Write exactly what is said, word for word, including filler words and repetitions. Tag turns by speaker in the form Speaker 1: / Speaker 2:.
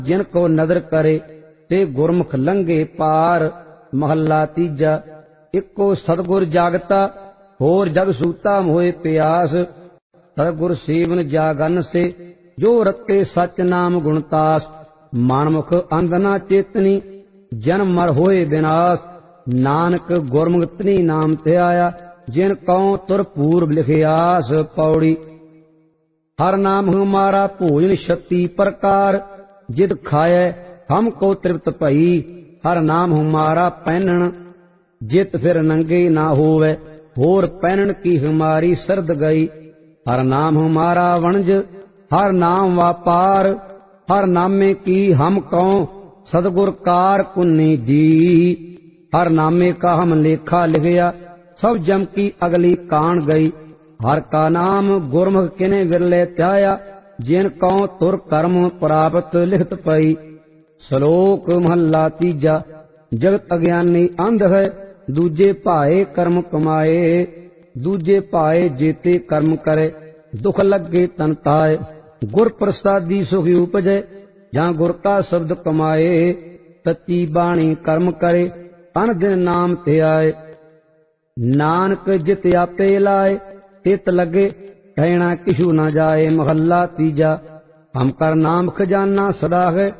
Speaker 1: जिन को नदर करे ते गुरमुख लंघे पार। महला तीजा। इको सतगुर जागता होर जग सूता मोए प्यास। सतगुर सेवन जागन से जो रते सच नाम गुणतास। मानमुख अंध ना चेतनी जन्म मर होए विनाश। नानक गुरमुखतनी नाम ध्याया जिन कौ तुर पूर्व लिखियास। पौड़ी। हर नाम हमारा भोजन शक्ति प्रकार। जित खाए हमको तृप्त भई। हर नाम हमारा पहनन जित फिर नंगे ना होवे। होर पहनन की हमारी सरद गई। हर नाम हमारा वणज हर नाम व्यापार। हर नामे की हम कौ सतगुर कार कुन्नी दी। हर नामे का हम लेखा लिखया सब जम की अगली कान गई। हर का नाम गुरमुख किने विरले त्याया जिन कौ तुर कर्म प्राप्त लिखत पई। श्लोक महला तीजा। जगत अज्ञानी अंध है दूजे भाए कर्म कमाए। दूजे भाए जेते कर्म करे दुख लगे तन ताए। गुर प्रसादी सुखी उपजे जहाँ गुर का शब्द कमाए। सच्ची बाणी कर्म करे अन दिन नाम ते आए। नानक जित आपे लाए तित लगे कहना किशु न जाए। महला तीजा। हम कर नाम खजाना सदा है